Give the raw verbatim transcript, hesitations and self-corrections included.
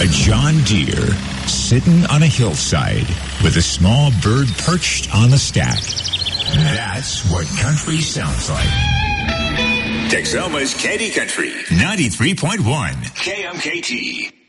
John Deere sitting on a hillside with a small bird perched on the stack. That's what country sounds like. Texoma's Candy Country, ninety-three point one K M K T.